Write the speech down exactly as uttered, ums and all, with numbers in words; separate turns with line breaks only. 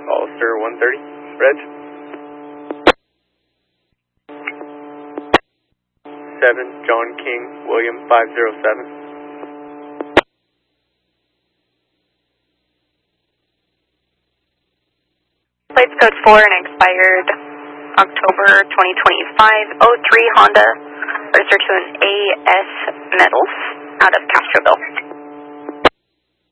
Ulster one thirty, Reg. seven, John King, William five zero seven.
Plates code four and expired October twenty twenty-five, oh three Honda, registered to an A S Metals out of Castroville.